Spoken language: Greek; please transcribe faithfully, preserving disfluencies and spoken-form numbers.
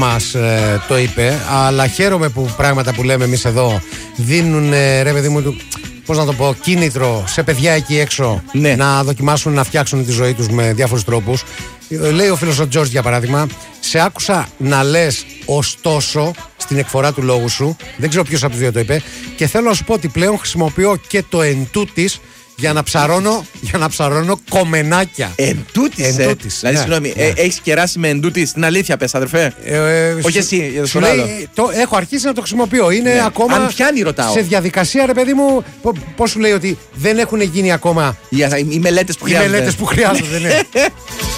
μας ε, το είπε, αλλά χαίρομαι που πράγματα που λέμε εμείς εδώ δίνουν ε, ρε παιδί μου του, πώς να το πω, κίνητρο σε παιδιά εκεί έξω, ναι, να δοκιμάσουν να φτιάξουν τη ζωή τους με διάφορους τρόπους. Ε, λέει ο φίλος ο Τζορτζ για παράδειγμα, σε άκουσα να λες ωστόσο στην εκφορά του λόγου σου, δεν ξέρω ποιος από τους δύο το είπε, και θέλω να σου πω ότι πλέον χρησιμοποιώ και το εντούτης για να ψαρώνω, για να ψαρώνω κομμενάκια. Εντούτης, ε. Εντούτης, δηλαδή, ναι, συγγνώμη, ναι. ε, έχεις κεράσει με εντούτης, την αλήθεια πες, αδερφέ. Ε, ε, Όχι σου, εσύ, για σου τον άλλο. λέει, το, έχω αρχίσει να το χρησιμοποιώ. Είναι Ναι. ακόμα Αν πιάνει, ρωτάω. σε διαδικασία, ρε παιδί μου. Πώς σου λέει ότι δεν έχουν γίνει ακόμα Οι, οι μελέτες που οι χρειάζονται. μελέτες που χρειάζονται, ναι.